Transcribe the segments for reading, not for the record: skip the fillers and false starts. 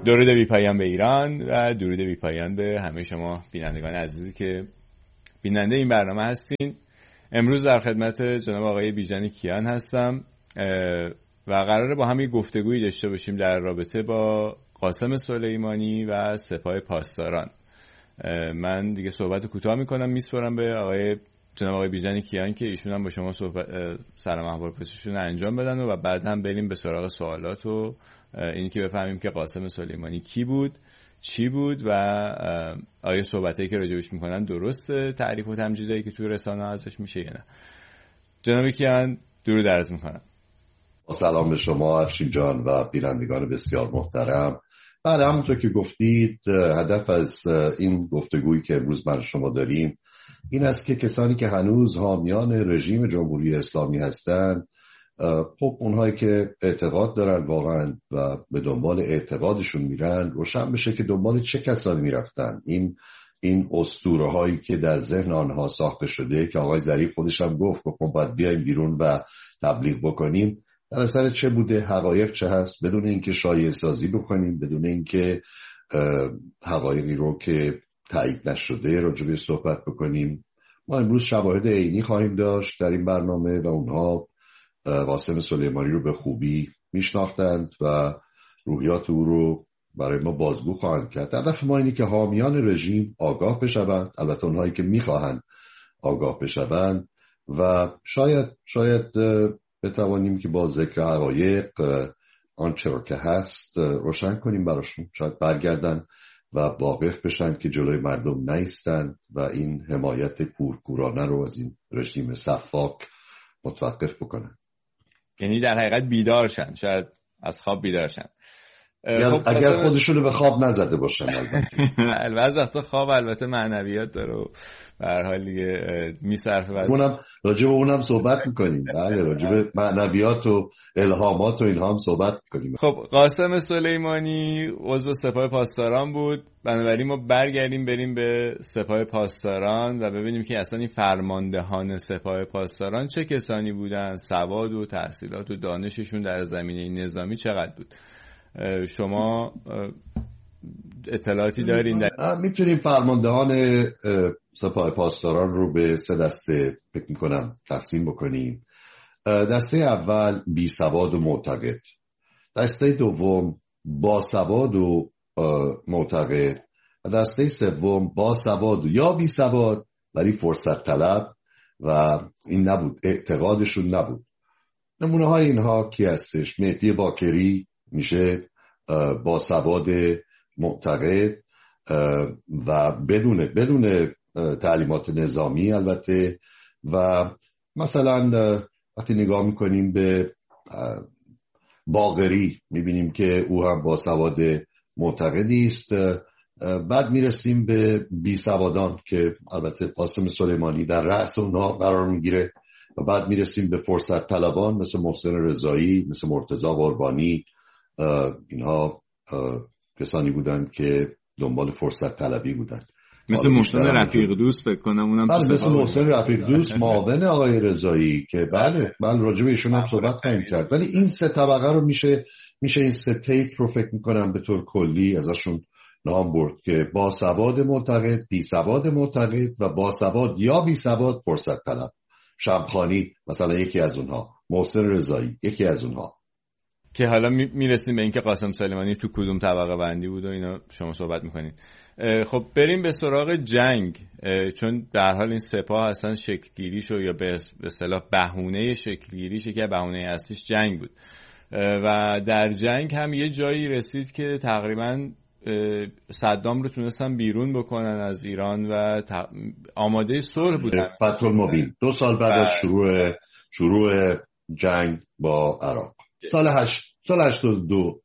درود بی پایان به ایران و درود بی پایان به همه شما بینندگان عزیزی که بیننده این برنامه هستین. امروز در خدمت جناب آقای بیژن کیان هستم و قراره با هم یک گفتگویی داشته باشیم در رابطه با قاسم سلیمانی و سپاه پاسداران. من دیگه صحبت کوتاه میکنم، میسپارم به جناب آقای بیژن کیان که ایشون هم با شما سلام احوال پرسیشون انجام بدن و بعد هم بریم به سراغ سوالات و اینی که بفهمیم که قاسم سلیمانی کی بود، چی بود و آیا صحبتایی که راجبش میکنن درسته، تعریف و تمجیدایی که توی رسانه ازش میشه یا نه. جناب کیان درود عرض میکنم. سلام به شما افشین جان و بینندگان بسیار محترم. بله، همونطور که گفتید هدف از این گفتگویی که امروز من شما داریم این است که کسانی که هنوز حامیان رژیم جمهوری اسلامی هستند، خب اونهایی که اعتقاد دارن واقعا و به دنبال اعتقادشون میرن، روشن بشه که دنبال چه کسانی میرفتن. این اسطوره هایی که در ذهن آنها ساخته شده که آقای ظریف خودش هم گفت ما باید بیایم بیرون و تبلیغ بکنیم، در اثر چه بوده، حقایق چه هست، بدون اینکه شایعه سازی بکنیم، بدون اینکه حقایقی رو که تایید نشده راجع بهش صحبت بکنیم. ما امروز شواهد عینی خواهیم داشت در این برنامه و اونها قاسم سلیمانی رو به خوبی میشناختند و روحیات او رو برای ما بازگو خواهند کرد. هدف ما اینه که حامیان رژیم آگاه بشوند، البته اونهایی که میخواهند آگاه بشوند و شاید بتوانیم که با ذکر حقایق آنچه رو که هست روشن کنیم براشون، شاید برگردن و واقف بشن که جلوی مردم نیستند و این حمایت کورکورانه رو از این رژیم سفاک متوقف بکنن. یعنی در حقیقت بیدار شن، شاید از خواب بیدار شن. خب اگر خودشونو به خواب نزده باشن. البته از وقتا خواب البته معنویات داره و به هر حال دیگه میصرفه. راجع به اونم صحبت میکنیم. بله، راجع به معنویات و الهامات و اینها هم صحبت میکنیم. خب قاسم سلیمانی عضو سپاه پاسداران بود، بنابراین ما برگردیم بریم به سپاه پاسداران و ببینیم که اصلا این فرماندهان سپاه پاسداران چه کسانی بودن، سواد و تحصیلات و دانششون در زمینه نظامی چقدر بود. شما اطلاعاتی دارین؟ میتونیم فرماندهان سپاه پاسداران رو به 3 دسته فکر میکنم تقسیم بکنیم. دسته اول بی سواد و معتقد، دسته دوم با سواد و معتقد و دسته سوم با سواد و یا بی سواد ولی فرصت طلب و این نبود، اعتقادشون نبود. نمونه های اینها کی هستش؟ مهدی باکری میشه با سواد معتقد و بدون تعلیمات نظامی البته. و مثلا وقتی نگاه میکنیم به باقری میبینیم که او هم با سواد معتقدی است. بعد میرسیم به بی سوادان که البته قاسم سلیمانی در رأس اونها قرار میگیره و بعد میرسیم به فرصت طلبان مثل محسن رضایی، مثل مرتضی قربانی. اینها کسانی بودند که دنبال فرصت طلبی بودند، مثل محسن رفیق دوست فکر کنم اونم مثل محسن رفیق دوست معاون آقای رضایی که بله راجع به ایشون هم صحبت خواهیم کرد. ولی این 3 طبقه رو میشه این 3 طیف رو فکر میکنم به طور کلی ازشون نام برد که با سواد معتقد، بی سواد معتقد و با سواد یا بی سواد فرصت طلب. شمخانی مثلا یکی از اونها، محسن رضایی یکی از اونها. که حالا میرسیم به اینکه قاسم سلیمانی تو کدوم طبقه بندی بود و اینا شما صحبت میکنید. خب بریم به سراغ جنگ، چون در حال این سپاه اصلا شکلگیریشو یا به اصطلاح بهونه شکلگیریش که بهونه اصلیش جنگ بود و در جنگ هم یه جایی رسید که تقریبا صدام رو تونستن بیرون بکنن از ایران و آماده صلح بودن. فتح المبین 2 سال بعد از شروع جنگ با عراق، سال 82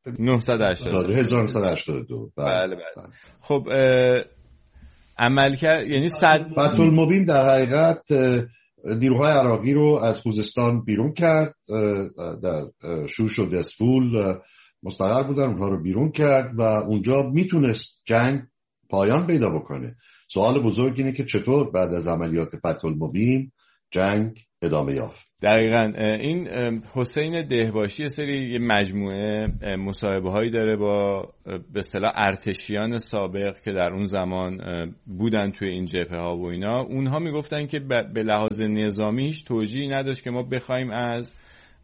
1982. بله. خب عمل کرد، یعنی فتح المبین در حقیقت نیروهای عراقی رو از خوزستان بیرون کرد، در شوش و دسفول مستقر بودن، اونها رو بیرون کرد و اونجا میتونست جنگ پایان پیدا بکنه. سوال بزرگ اینه که چطور بعد از عملیات فتح المبین جنگ ادامه یافت. دقیقاً. این حسین دهباشی سری مجموعه مصاحبه هایی داره با به اصطلاح ارتشیان سابق که در اون زمان بودن توی این جبهه ها و اینا. اونها میگفتن که به لحاظ نظامی هیچ توجیهی نداشت که ما بخوایم از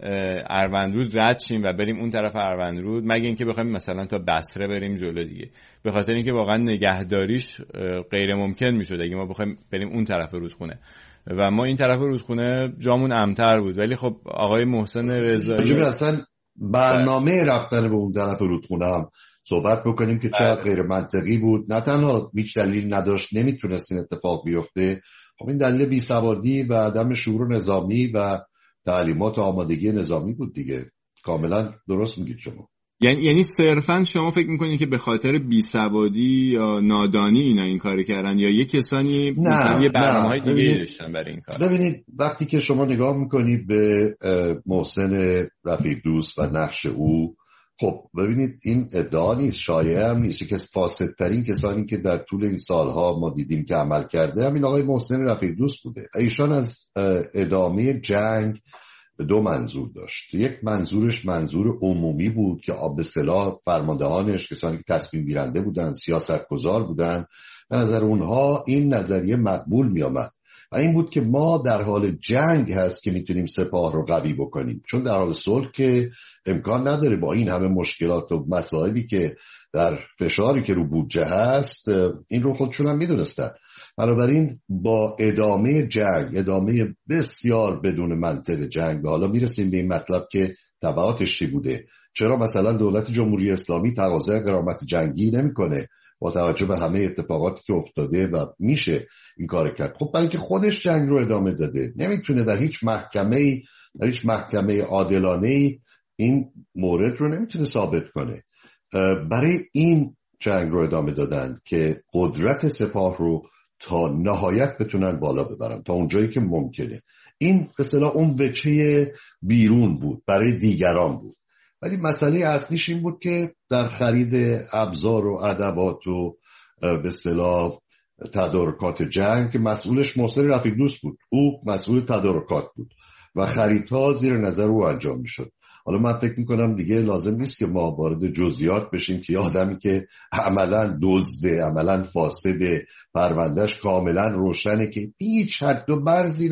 اروندرود رد شیم و بریم اون طرف اروندرود، مگه اینکه بخوایم مثلا تا بصره بریم جلو دیگه، به خاطر اینکه واقعا نگهداریش غیر ممکن میشد اگه ما بخوایم بریم اون طرف رودخونه و ما این طرف رودخونه جامون امتر بود. ولی خب آقای محسن رضایی اصلا برنامه رفتن به اون طرف رودخونه هم صحبت بکنیم که چقدر غیر منطقی بود. نه تنها هیچ دلیل نداشت، نمیتونست این اتفاق بیفته. خب این دلیل بیسوادی و عدم شعور نظامی و تعلیمات و آمادگی نظامی بود دیگه. کاملا درست میگید شما. یعنی صرفا شما فکر میکنید که به خاطر بیسوادی یا نادانی اینا این کارو کردن، یا یه کسانی مثلا یه برنامه‌های دیگه داشتن برای این کار؟ ببینید وقتی که شما نگاه میکنید به محسن رفیق دوست و نقش او، خب ببینید این ادعا نیست، شایعه هم نیست. یکی از فاسدترین کسانی که در طول این سالها ما دیدیم که عمل کرده همین آقای محسن رفیق دوست بوده. ایشان از ادامه جنگ دو منظور داشت. یک منظورش منظور عمومی بود که به اصطلاح فرماندهانش، کسانی که تصمیم گیرنده بودن، سیاستگزار بودن، به نظر اونها این نظریه مقبول می آمد و این بود که ما در حال جنگ هست که میتونیم سپاه رو قوی بکنیم، چون در حال صلح که امکان نداره با این همه مشکلات و مسائلی که در فشاری که رو بودجه هست، این رو خودشون هم میدونستن. بنابراین با ادامه جنگ، ادامه بسیار بدون منطق جنگ، و حالا میرسیم به این مطلب که تبعاتش چی بوده. چرا مثلا دولت جمهوری اسلامی تقاضای غرامت جنگی نمیکنه با توجه به همه اتفاقاتی که افتاده و میشه این کار کرد؟ خب برای اینکه خودش جنگ رو ادامه داده، نمیتونه در هیچ محکمه عادلانه این مورد رو نمیتونه ثابت کنه. برای این جنگ رو ادامه دادن که قدرت سپاه رو تا نهایت بتونن بالا ببرن، تا اونجایی که ممکنه. این به اصطلاح اون وجه بیرون بود، برای دیگران بود. ولی مسئله اصلیش این بود که در خرید ابزار و ادوات و به اصطلاح تدارکات جنگ که مسئولش محسن رفیق دوست بود، او مسئول تدارکات بود و خریدها زیر نظر او انجام میشد. حالا من فکر میکنم دیگه لازم نیست که ما وارد جزئیات بشیم که آدمی که عملاً دزده، عملاً فاسده، پروندهش کاملا روشنه که هیچ حد و مرزی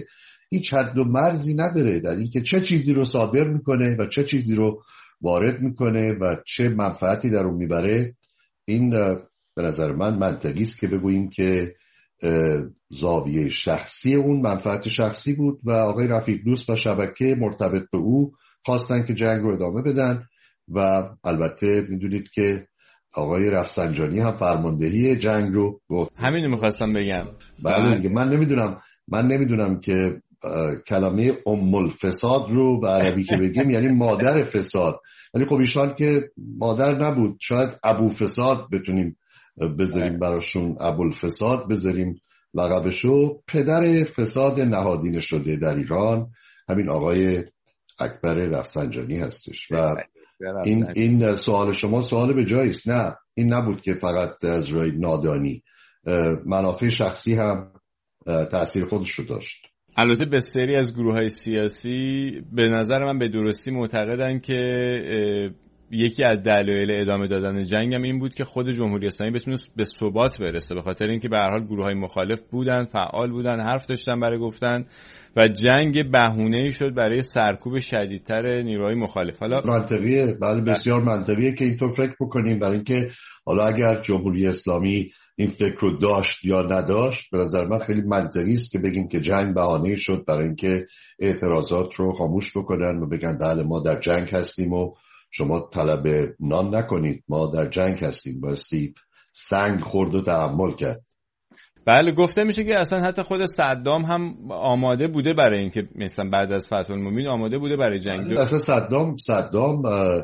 نداره در اینکه چه چیزی رو صادر میکنه و چه چیزی رو وارد میکنه و چه منفعتی در اون میبره. این به نظر من منطقی است که بگوییم که زاویه شخصی اون منفعت شخصی بود و آقای رفیق دوست و شبکه مرتبط به او خواستن که جنگ رو ادامه بدن. و البته میدونید که آقای رفسنجانی هم فرماندهی جنگ رو گفت. همین رو میخواستم بگم. بله دیگه. من نمیدونم که کلمه الفساد رو به عربی که بگیم یعنی مادر فساد، ولی خب ایشان که مادر نبود، شاید ابو فساد بتونیم بذاریم براشون، ابوالفساد بذاریم لقبشو. پدر فساد نهادینه شده در ایران همین آقای اکبر رفسنجانی هستش. و این سوال شما سوال به جایی است. نه، این نبود که فقط از روی نادانی، منافع شخصی هم تأثیر خودش رو داشت. البته بسیاری از گروه‌های سیاسی به نظر من به درستی معتقدن که یکی از دلایل ادامه دادن جنگ هم این بود که خود جمهوری اسلامی بتونه به ثبات برسه، به خاطر اینکه به هر حال گروه‌های مخالف بودن، فعال بودن، حرف داشتن برای گفتن و جنگ بهونه‌ای شد برای سرکوب شدیدتر نیروهای مخالف. حالا منطقیه، بله بسیار منطقیه که اینطور فکر بکنیم، برای اینکه حالا اگر جمهوری اسلامی این فکر رو داشت یا نداشت، به نظر من خیلی منطقی است که بگیم که جنگ بهانه‌ای شد برای اینکه اعتراضات رو خاموش بکنن و بگن بله ما در جنگ هستیم و شما طلب نان نکنید، ما در جنگ هستیم، بایستی سنگ خورد و تحمل کرد. بله، گفته میشه که اصلا حتی خود صدام هم آماده بوده برای اینکه مثلا بعد از فتح المبین آماده بوده برای جنگ. اصلا صدام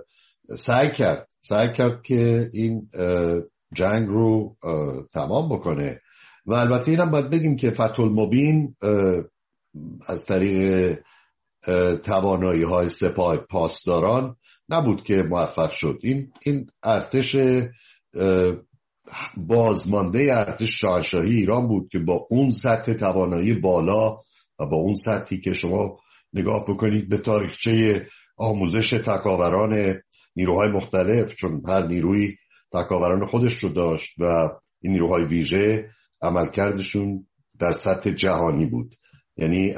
سعی کرد که این جنگ رو تمام بکنه. و البته اینم باید بگیم که فتح المبین از طریق توانایی های سپاه پاسداران نبود که موفق شد. این ارتش بازمانده ارتش شاهنشاهی ایران بود که با اون سطح توانایی بالا و با اون سطحی که شما نگاه بکنید به تاریخچه آموزش تکاوران نیروهای مختلف، چون هر نیروی تکاوران خودش رو داشت و این نیروهای ویژه عملکردشون در سطح جهانی بود. یعنی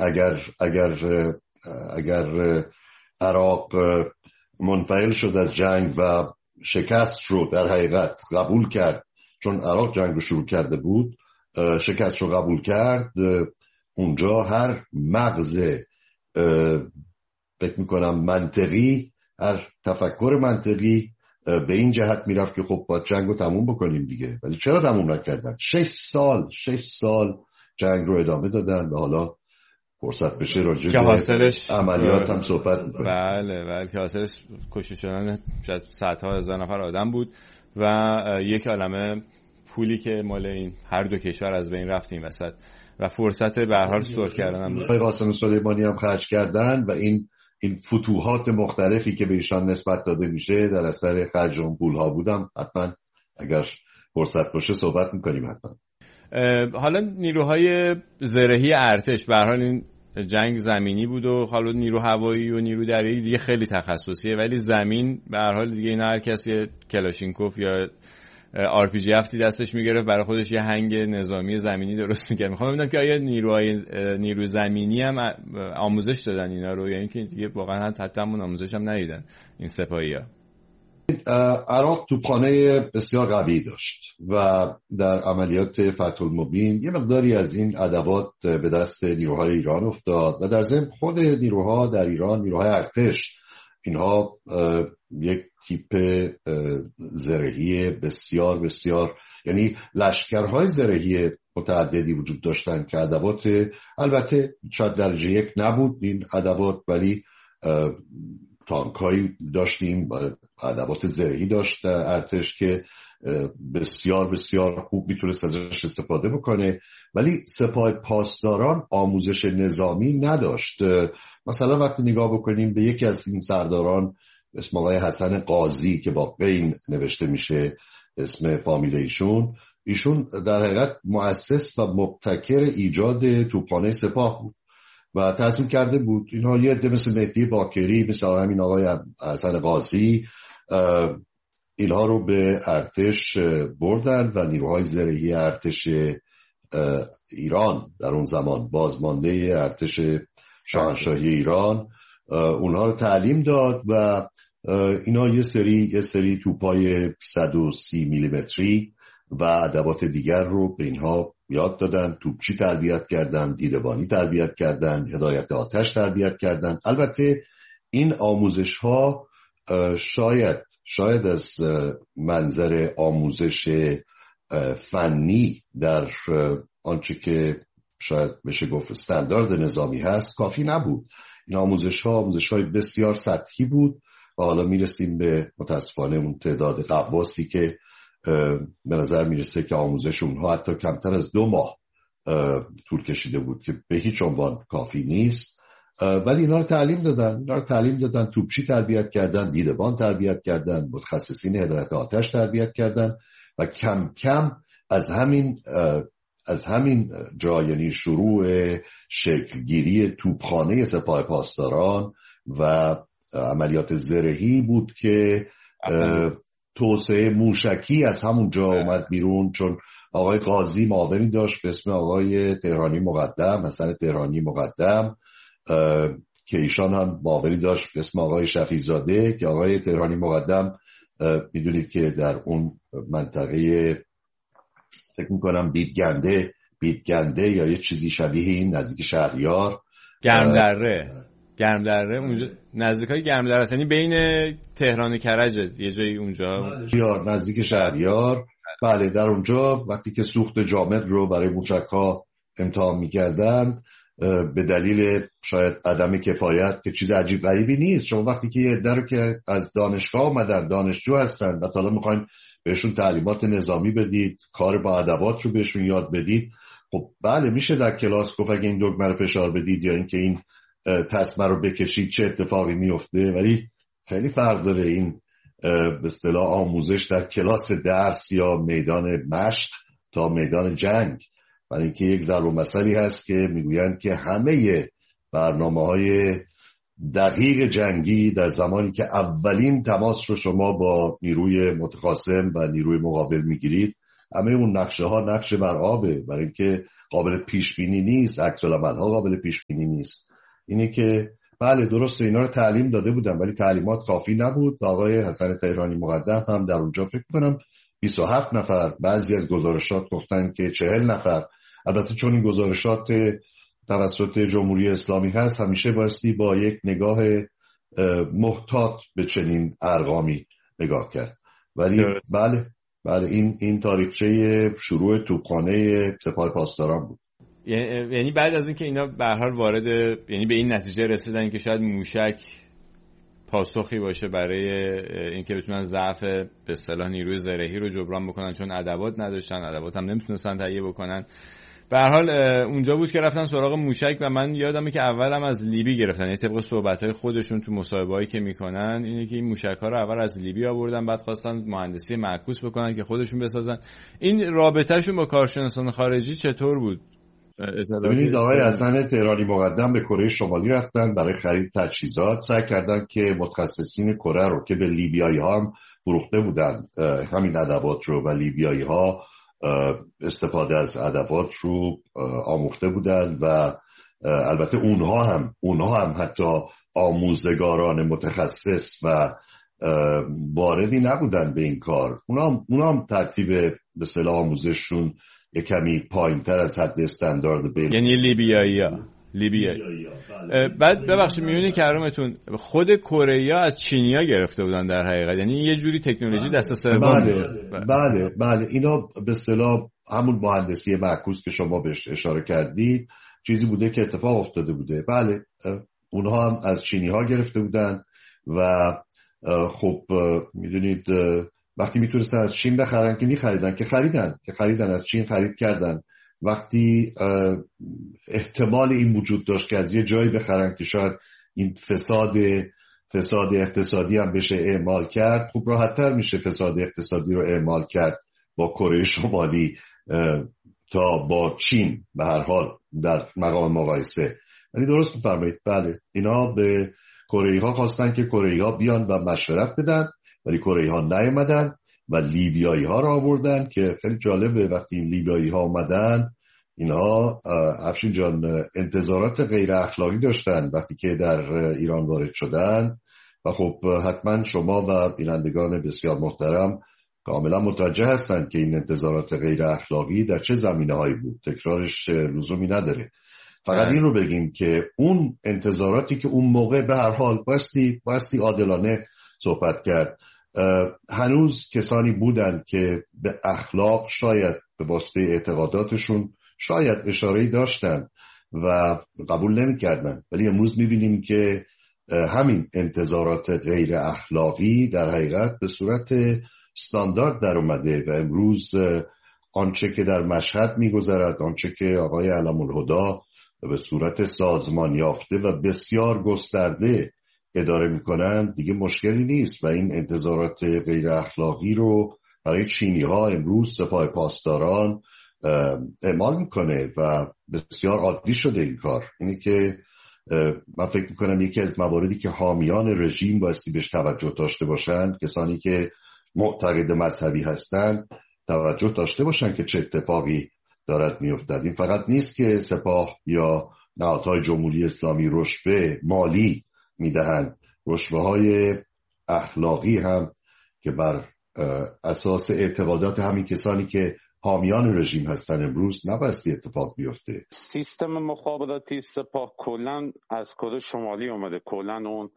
اگر عراق منفعل شد از جنگ و شکست رو در حقیقت قبول کرد، چون عراق جنگ رو شروع کرده بود، شکست رو قبول کرد، اونجا هر مغز فکر میکنم منطقی، هر تفکر منطقی به این جهت میرفت که خب باید جنگ رو تموم بکنیم دیگه. ولی چرا تموم نکردن؟ 6 سال جنگ رو ادامه دادن و حالا فرصت بشه راجع به عملیات هم صحبت میکنیم. بله که حاصلش کشته شدن صدها هزار نفر آدم بود و یک عالمه پولی که مال این هر دو کشور از بین رفت این وسط و فرصت به هر حال سود کردن هم بود. قاسم سلیمانی هم خرج کردن و این فتوحات مختلفی که به ایشان نسبت داده میشه در اثر خرج اون پولها بودم. حتما اگر فرصت باشه صحبت میکنیم. حتما حالا نیروهای زرهی ارتش به هر حال این جنگ زمینی بود و حالا نیرو هوایی و نیرو دریایی دیگه خیلی تخصصیه، ولی زمین به هر حال دیگه اینا هر کسی کلاشینکوف یا RPG هفتی دستش میگرفت برای خودش یه هنگ نظامی زمینی درست میکرد. میخوام ببینم که آیا نیروی زمینی هم آموزش دادن اینا رو، یعنی که دیگه واقعا حتی همون آموزش هم ندیدن این سپاهی‌ها؟ عراق توپخانه بسیار قوی داشت و در عملیات فتح المبین یه مقداری از این ادوات به دست نیروهای ایران افتاد و در ضمن خود نیروها در ایران، نیروهای ارتش، اینها یک تیپ زرهی بسیار بسیار، یعنی لشکرهای زرهی متعددی وجود داشتن که ادوات، البته شاید درجه یک نبود این ادوات، ولی تانکایی داشتیم، ادوات زرهی داشت ارتش که بسیار بسیار خوب میتونست ازش استفاده بکنه، ولی سپاه پاسداران آموزش نظامی نداشت. مثلا وقتی نگاه بکنیم به یکی از این سرداران اسم آقای حسن قاضی که با قین نوشته میشه اسم فامیل ایشون در حقیقت مؤسس و مبتکر ایجاد توپخانه سپاه بود و تأسیس کرده بود. اینها یه عده مثل مهدی باکری، مثل همین آقای حسن قاضی، اینها رو به ارتش بردن و نیروهای زرهی ارتش ایران در اون زمان، بازمانده ارتش شاهنشاهی ایران، اونها رو تعلیم داد و اینا یه سری توپای 130 میلیمتری و ادوات دیگر رو به اینها یاد دادن. توپچی تربیت کردن، دیدبانی تربیت کردن، هدایت آتش تربیت کردن. البته این آموزش ها شاید از منظر آموزش فنی در آنچه که شاید بشه گفت استاندارد نظامی هست کافی نبود. این آموزش های بسیار سطحی بود و حالا میرسیم به متاسفانه اون تعداد قواسی که به نظر میرسه که آموزش اونها حتی کمتر از 2 ماه طول کشیده بود که به هیچ عنوان کافی نیست. ولی اینا رو تعلیم دادن، توپچی تربیت کردن، دیدبان تربیت کردن، متخصصین هدایت آتش تربیت کردن و کم کم از همین جا، یعنی شروع شکلگیری توپخانه سپاه پاسداران و عملیات زرهی بود که توسعه موشکی از همون جا اومد بیرون. چون آقای قاضی معاونی داشت به اسم آقای تهرانی مقدم، حسن تهرانی مقدم، که ایشان هم معاونی داشت به اسم آقای شفیع‌زاده که آقای تهرانی مقدم میدونید که در اون منطقه فکر میکنم بیدگنده یا یه چیزی شبیه این نزدیک شهریار، گرمدره اونجا نزدیکای گرمدره است، یعنی بین تهران و کرج یه جایی اونجا نزدیک شهریار. بله، در اونجا وقتی که سوخت جامد رو برای موشک‌ها امتحان می‌کردند به دلیل شاید عدم کفایت، که چیز عجیب غریبی نیست، شما وقتی که یه عده رو که از دانشگاه اومدن، دانشجو هستن و حالا می‌خواید بهشون تعلیمات نظامی بدید، کار با ادوات رو بهشون یاد بدید، خب بله میشه در کلاس گفت اگه این دکمه رو فشار بدید یا اینکه این تسمه رو بکشید چه اتفاقی میفته. ولی خیلی فرق داره این به اصطلاح آموزش در کلاس درس یا میدان مشق تا میدان جنگ. برای اینکه یک ضرب المثلی هست که میگویند که همه برنامه‌های دقیق جنگی در زمانی که اولین تماس رو شما با نیروی متخاصم و نیروی مقابل میگیرید، همه اون نقشه ها نقشه بر آبه، برای اینکه قابل پیش بینی نیست، عکس العمل ها قابل پیش بینی نیست. اینه که بله درسته اینا رو تعلیم داده بودن ولی تعلیمات کافی نبود و آقای حسن تهرانی مقدم هم در اونجا فکر کنم 27 نفر، بعضی از گزارشات گفتن که 40 نفر. البته چون این گزارشات توسط جمهوری اسلامی هست همیشه بایستی با یک نگاه محتاط به چنین ارقامی نگاه کرد، ولی بله این تاریخچه شروع توپخانه سپاه پاسداران بود. یعنی بعد از اینکه اینا به هر حال وارد، یعنی به این نتیجه رسیدن که شاید موشک پاسخی باشه برای اینکه بتونن ضعف به اصطلاح نیروی زرهی رو جبران بکنن، چون ادوات نداشتن، ادوات هم نمیتونستن تهیه بکنن. به هر حال اونجا بود که رفتن سراغ موشک و من یادمه که اولم از لیبی گرفتن، یعنی طبق صحبت‌های خودشون تو مصاحبه‌ای که میکنن اینه که این موشک‌ها رو اول از لیبی آوردن، بعد خواستن مهندسی معکوس بکنن که خودشون بسازن. این رابطه‌شون با کارشناسان خارجی چطور بود؟ ببینید آقای حسن تهرانی مقدم به کره شمالی رفتن برای خرید تجهیزات، سعی کردن که متخصصین کره رو که به لیبیایی‌ها هم فروخته بودن همین ادوات رو و لیبیایی‌ها استفاده از ادوات رو آموخته بودن و البته اونها هم حتی آموزگاران متخصص و واردی نبودن به این کار. اونا هم ترتیب به اصطلاح آموزششون یک کمی پایین‌تر از حد استاندارد بین، یعنی لیبیایی‌ها. بعد ببخشید میونی کارمتون، خود کره‌ای‌ها از چینی‌ها گرفته بودن در حقیقت، یعنی یه جوری تکنولوژی دست سوم بود. بله اینا به اصطلاح همون مهندسی معکوس که شما بهش اشاره کردید چیزی بوده که اتفاق افتاده بوده. بله اونها هم از چینی‌ها گرفته بودن و خب میدونید وقتی میتونستن از چین بخرن که میخریدن، که خریدن از چین خرید کردن. وقتی احتمال این وجود داشت که از یه جایی بخرن که شاید این فساد اقتصادی هم بشه اعمال کرد، خب راحت‌تر میشه فساد اقتصادی رو اعمال کرد با کره شمالی تا با چین به هر حال در مقام مقایسه. یعنی درست می‌فرمایید. بله اینا به کره‌ای‌ها خواستن که کره‌ای‌ها بیان و مشورت بدن، ولی کره‌ای‌ها نیومدن و لیبیایی‌ها را آوردن که خیلی جالبه. وقتی این لیبیایی‌ها اومدن اینها افشین جان انتظارات غیر اخلاقی داشتن وقتی که در ایران وارد شدن و خب حتما شما و بینندگان بسیار محترم کاملا متوجه هستند که این انتظارات غیر اخلاقی در چه زمینه‌هایی بود. تکرارش لزومی نداره، فقط این رو بگیم که اون انتظاراتی که اون موقع به هر حال بایستی عادلانه صحبت کرد. هنوز کسانی بودند که به اخلاق شاید به واسطه اعتقاداتشون شاید اشاره‌ای داشتن و قبول نمی‌کردن، ولی امروز می‌بینیم که همین انتظارات غیر اخلاقی در حقیقت به صورت استاندارد در اومده و امروز آنچه که در مشهد می‌گذرد، آنچه که آقای علم‌الهدی به صورت سازمان یافته و بسیار گسترده اداره میکنن دیگه مشکلی نیست و این انتظارات غیر اخلاقی رو برای چینی‌ها امروز سپاه پاسداران اعمال میکنه و بسیار عادی شده این کار. اینه که من فکر میکنم یکی از مواردی که حامیان رژیم بایستی بهش توجه داشته باشن، کسانی که معتقد مذهبی هستن توجه داشته باشن که چه اتفاقی دارد میافتد. این فقط نیست که سپاه یا نهادهای جمهوری اسلامی رشوه مالی میدهند، رشوه‌های اخلاقی هم که بر اساس اعتقادات همین کسانی که حامیان رژیم هستن امروز نبایستی اتفاق بیفته. سیستم مخابراتی سپاه کلاً از کره شمالی اومده، کلاً اون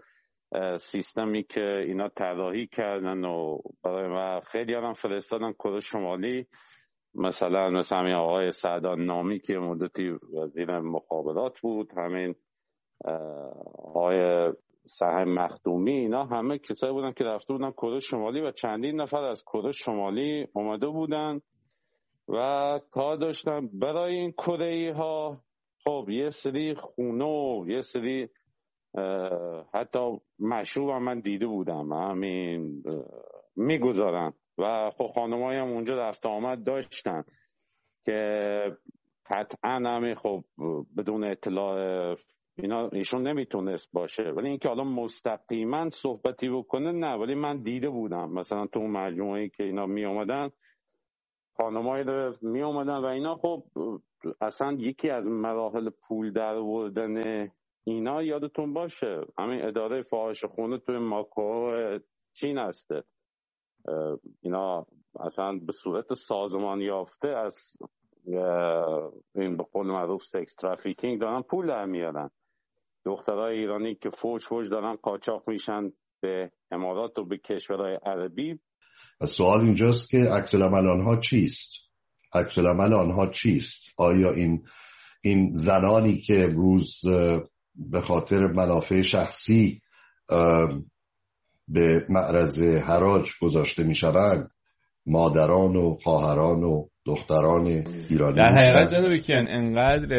سیستمی که اینا طراحی کردن و خیلی هم فرستادن کره شمالی، مثلا همین آقای سعدان نامی که مدتی وزیر مخابرات بود، همین آقای سهم مخدومی، اینا همه کسایی بودن که رفته بودن کره شمالی و چندین نفر از کره شمالی اومده بودن و کار داشتن برای این کره‌ای ها. خب یه سری خونه، یه سری حتی مشروب هم من دیده بودم همین میگذارن و خب خانمایی هم اونجا رفت آمد داشتن که قطعا همین خب بدون اطلاع ایشون نمیتونست باشه، ولی اینکه حالا مستقیما صحبتی بکنه نه، ولی من دیده بودم مثلا تو اون مجموعه‌ای که اینا می اومدن، خانمایی می اومدن و اینا، خب اصلا یکی از مراحل پول در آوردن اینا یادتون باشه همین اداره فاحشه‌خونه توی ماکو چین هسته، اینا اصلا به صورت سازمان یافته از این به قول معروف سکس ترافیکینگ دارن پول در میارن. دخترای ایرانی که فوج دارن قاچاق میشن به امارات و به کشورهای عربی. سوال اینجاست که عکس العمل آنها چیست؟ عکس العمل آنها چیست؟ آیا این زنانی که امروز به خاطر منافع شخصی به معرض حراج گذاشته میشوند مادران و خواهران و دختران ایرانی در حقیقت جناب کیان انقدر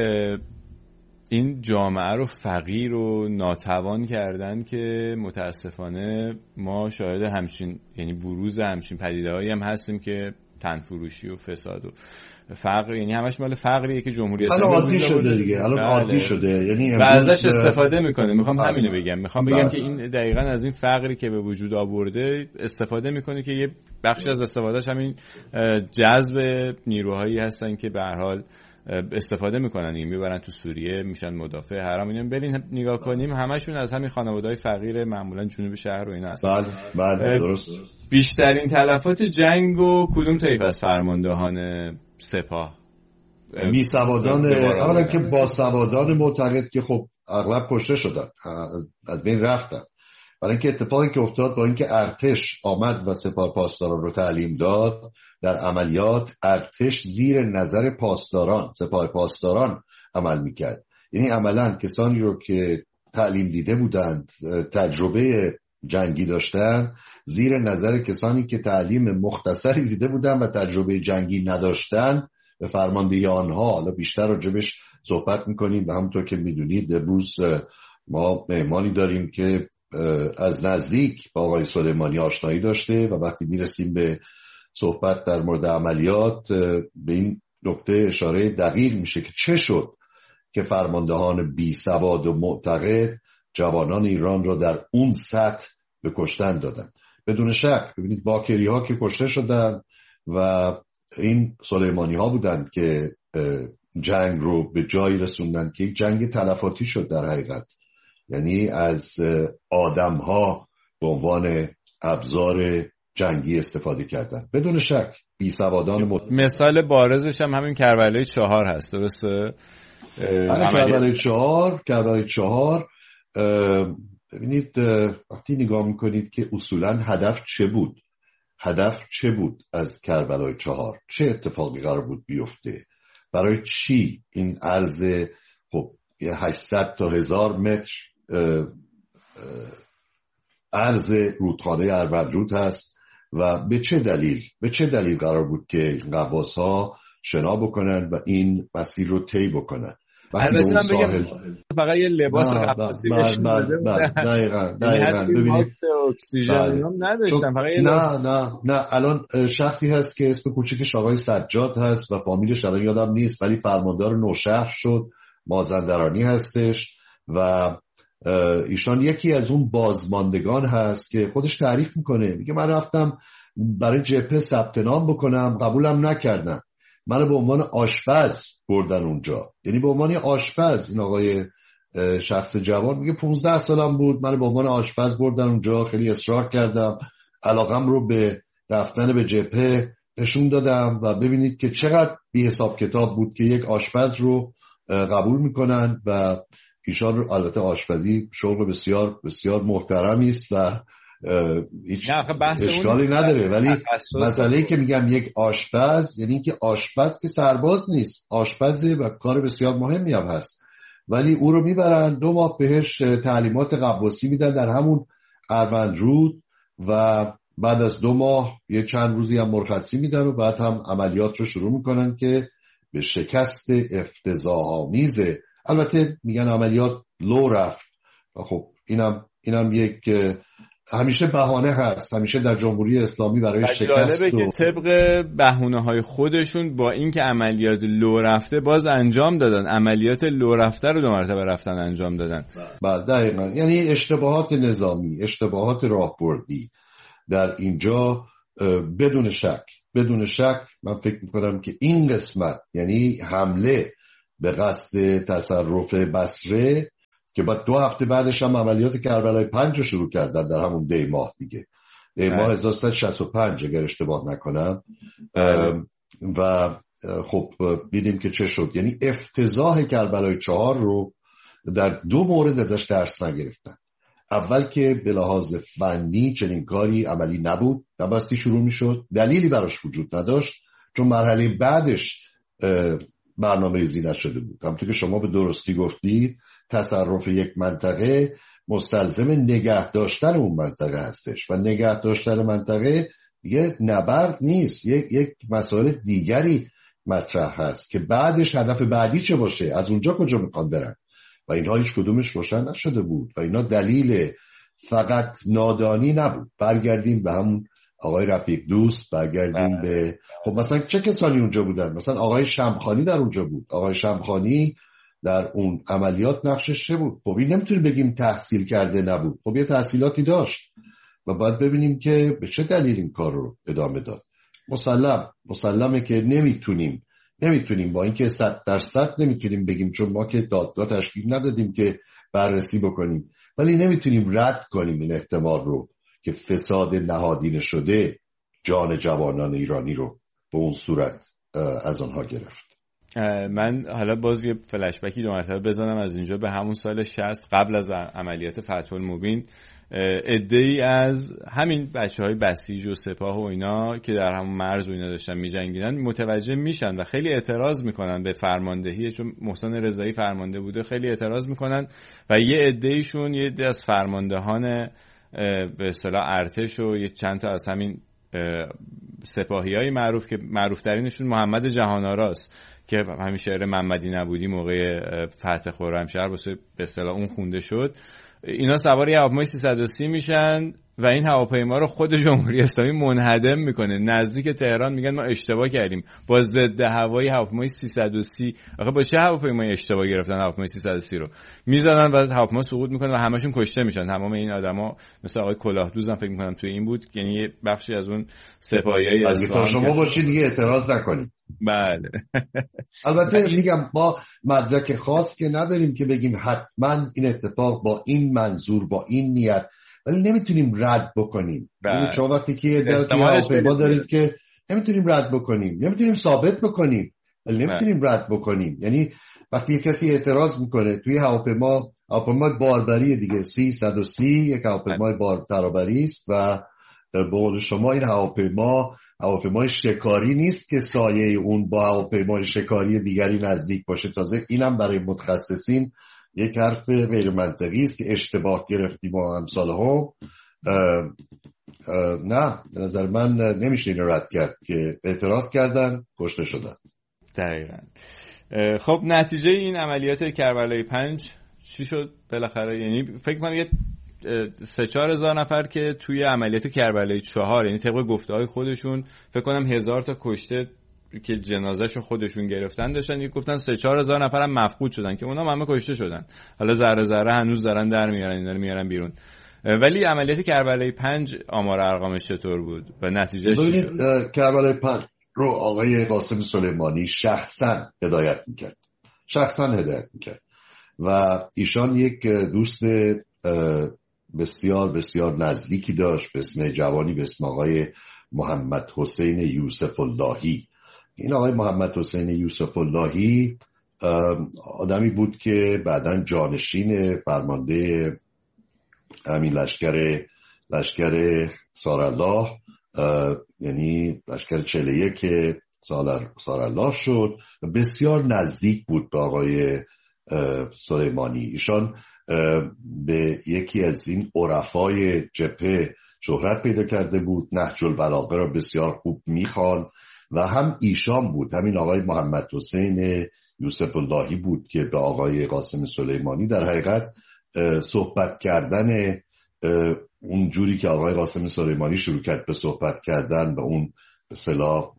این جامعه رو فقیر و ناتوان کردن که متاسفانه ما شاهد همچین یعنی بروز همچین پدیده‌هایی هم هستیم که تنفروشی و فساد و فقر، یعنی همش مال فقریه که جمهوری اسلامی عادی شده دیگه، الان عادی شده، یعنی و ازش استفاده میکنه. میخوام همینو بگم، میخوام بگم که این دقیقاً از این فقری که به وجود آورده استفاده میکنه که یه بخشی از استفادهش همین جذب نیروهایی هستن که به هر حال استفاده میکنن، این میبرن تو سوریه میشن مدافع حرم. اینا برین نگاه کنیم همشون از همین خانواده‌های فقیر معمولا جنوب شهر و اینا هستن. بله درست. بیشترین تلفات جنگ و کدوم طیف از فرماندهان سپاه؟ بی سوادان، اولا که با سوادان معتقد که خب اغلب کشته شدن، از بین رفتن. برای اینکه اتفاقی که افتاد با اینکه ارتش آمد و سپاه پاسداران رو تعلیم داد، در عملیات ارتش زیر نظر پاسداران، سپاه پاسداران عمل میکرد. یعنی عملا کسانی رو که تعلیم دیده بودند، تجربه جنگی داشتن، زیر نظر کسانی که تعلیم مختصری دیده بودند و تجربه جنگی نداشتن به فرماندهی آنها. حالا بیشتر راجبش صحبت میکنیم و همونطور که میدونید امروز ما مهمانی داریم که از نزدیک با آقای سلیمانی آشنایی داشته و وقتی میرسیم به صحبت در مورد عملیات به این نکته اشاره دقیق میشه که چه شد که فرماندهان بی سواد و معتقد جوانان ایران را در اون سطح به کشتن دادن. بدون شک ببینید باکری ها که کشته شدن و این سلیمانی ها بودند که جنگ رو به جایی رسوندن که یک جنگ تلفاتی شد در حقیقت، یعنی از آدم ها به عنوان ابزار جنگی استفاده کردن. بدون شک بی سوادان مثال بارزش هم همین کربلای 4 هست، درسته؟ کربلای 4 ببینید وقتی نگاه میکنید که اصولا هدف چه بود از کربلای 4؟ چه اتفاقی قرار بود بیفته؟ برای چی این عرض خب 800 تا 1000 متر عرض رودخانه اروندرود هست و به چه دلیل قرار بود که غواص‌ها شنا بکنن و این مسیر رو طی بکنن؟ البته من بگم فقط یه لباس غواصی بهشون داده بودن. دقیقاً ببینید اکسیژن هم نداشتن، فقط نه الان شخصی هست که اسم کوچیکش آقای سجاد هست و فامیلش الان یادم نیست، ولی فرماندار نوشهر شد، مازندرانی هستش و ایشان یکی از اون بازماندگان هست که خودش تعریف میکنه، میگه من رفتم برای جبهه ثبت نام بکنم، قبولم نکردن، منو به عنوان آشپز بردن اونجا. یعنی به عنوان آشپز، این آقای شخص جوان میگه 15 سالم بود، منو به عنوان آشپز بردن اونجا، خیلی اصرار کردم، علاقم رو به رفتن به جبهه نشون دادم و ببینید که چقدر بی حساب کتاب بود که یک آشپز رو قبول میکنن و ایشان رو. البته آشپزی شغل بسیار بسیار محترمی است و هیچ اشکالی نداره، ولی مسئله‌ای که میگم یک آشپز یعنی که آشپز که سرباز نیست، آشپزه و کار بسیار مهمی هم هست، ولی او رو میبرن 2 ماه بهش تعلیمات غواصی میدن در همون اروندرود و بعد از 2 ماه یه چند روزی هم مرخصی میدن و بعد هم عملیات رو شروع میکنن که به شکست افتضاح‌آمیز، البته میگن عملیات لو رفت. خب اینم یک همیشه بهانه هست، همیشه در جمهوری اسلامی برای شکست. جالبه که طبق بهونه‌های خودشون با اینکه عملیات لو رفته باز انجام دادن، عملیات لو رفته رو 2 مرتبه رفتن انجام دادن. بله دقیقاً، یعنی اشتباهات نظامی، اشتباهات راهبردی در اینجا بدون شک من فکر میکنم که این قسمت، یعنی حمله به قصد تصرف بصره که بعد 2 هفته بعدش هم عملیات کربلای 5 رو شروع کردن در همون دی ماه دیگه، دی ماه 1365 اگر اشتباه نکنم. و خب دیدیم که چه شد، یعنی افتضاح کربلای 4 رو در 2 مورد ازش درس نگرفتن. اول که به لحاظ فنی چنین کاری عملی نبود، نبستی شروع می شد، دلیلی براش وجود نداشت، چون مرحله بعدش برنامه ریزی نشده بود. همونطور که شما به درستی گفتید، تصرف یک منطقه مستلزم نگه داشتن اون منطقه هستش و نگه داشتن منطقه یه نبرد نیست، یک مسائل دیگری مطرح هست که بعدش هدف بعدی چه باشه، از اونجا کجا میخوان برن و اینها هیچ کدومش روشن نشده بود و اینا دلیل فقط نادانی نبود. برگردیم به همون آقای رفیق دوست، برگردیم به خب مثلا چه کسانی اونجا بودن، مثلا آقای شمخانی در اونجا بود. آقای شمخانی در اون عملیات نقشش چه بود؟ خب این نمیتونی بگیم تحصیل کرده نبود، خب یه تحصیلاتی و باید ببینیم که به چه دلیل این کار رو ادامه داد. مسلمه که نمیتونیم با اینکه 100% نمیتونیم بگیم، چون ما که دادگاه تشکیل ندادیم که بررسی بکنیم، ولی نمیتونیم رد کنیم این احتمال رو که فساد نهادینه شده جان جوانان ایرانی رو به اون صورت از آنها گرفت. من حالا باز یه فلش بکی 2 مرتبه بزنم از اینجا به همون سال 60 قبل از عملیات فتح المبین. عده‌ای از همین بچه‌های بسیج و سپاه و اینا که در همون مرز و اینا داشتن می‌جنگیدن متوجه میشن و خیلی اعتراض میکنن به فرماندهی، چون محسن رضایی فرمانده بوده، خیلی اعتراض میکنن و یه عده از فرماندهان به اصطلاح ارتش و یه چند تا از همین سپاهیای معروف که معروف ترینشون محمد جهان‌آراست که همین شعر محمدی نبودی موقع فتح خرمشهر واسه به اصطلاح اون خونده شد، اینا سوار یه هواپیمای 330 میشن و این هواپیما رو خود جمهوری اسلامی منهدم میکنه نزدیک تهران. میگن ما اشتباه کردیم با ضد هوایی هواپیمای 330. آخه با چه هواپیمای اشتباه گرفتن هواپیمای 330 رو میزنن و هواپیما سقوط میکنه و همشون کشته میشن. تمام این آدما مثل آقای کلاهدوزم فکر میکنم توی این بود، یعنی یه بخشی از اون سپاهیای اصفهان. شما باشید دیگه اعتراض نکنید. بله البته میگم ما مدرک خاص که نداریم که بگیم حتما این اتفاق با این منظور با این نیت، ولی نمیتونیم رد بکنیم. چون وقتی که هواپیما دارید که نمیتونیم رد بکنیم، نمیتونیم ثابت بکنیم، ولی نمیتونیم رد بکنیم. یعنی وقتی کسی اعتراض میکنه توی هواپیما باربری دیگه 330 یک هواپیمای باربری است و به قول شما این هواپیمای شکاری نیست که سایه اون با هواپیمای شکاری دیگری نزدیک باشه. تازه اینم برای متخصصین یک حرف غیر منطقی است که اشتباه گرفتیم با امثال هم. نه به نظر من نمیشه این رد کرد که اعتراض کردن کشته شدن. دقیقاً. خب نتیجه این عملیات کربلای 5 چی شد بالاخره؟ یعنی فکر کنم یه 3-4 هزار نفر که توی عملیات کربلای 4 یعنی طبق گفته‌های خودشون فکر کنم 1000 تا کشته که جنازه‌شو خودشون گرفتن داشتن، یک گفتن 3-4 هزار نفر هم مفقود شدن که اونا همه کشته شدن. حالا ذره ذره هنوز دارن در میارن، اینا رو میارن بیرون. ولی عملیات کربلای 5 آمار ارقامش چطور بود و نتیجهش چی شد؟ کربلای 5 رو آقای قاسم سلیمانی شخصا هدایت میکرد و ایشان یک دوست بسیار بسیار نزدیکی داشت به اسم جوانی به اسم آقای محمد حسین یوسف اللهی. این آقای محمد حسین یوسف اللهی آدمی بود که بعداً جانشین فرمانده همین لشکر سارالله یعنی لشکر 41 سارالله شد. بسیار نزدیک بود به آقای سلیمانی. ایشان به یکی از این عرفای جبهه شهرت پیدا کرده بود، نهج البلاغه را بسیار خوب میخواند و هم ایشان بود، همین آقای محمد حسین یوسف اللهی بود که به آقای قاسم سلیمانی در حقیقت صحبت کردن اون جوری که آقای قاسم سلیمانی شروع کرد به صحبت کردن و اون به اصطلاح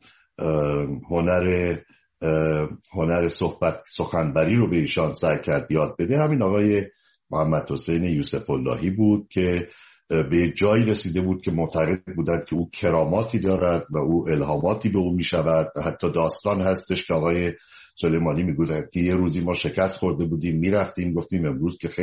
هنر سخنبری رو به ایشان سعی کرد یاد بده، همین آقای محمد حسین یوسف اللهی بود که به جایی رسیده بود که معتقد بودند که او کراماتی دارد و او الهاماتی به او می شود. حتی داستان هستش که آقای سلیمانی می گوید که یه روزی ما شکست خورده بودیم، می رفتیم گفتیم امروز که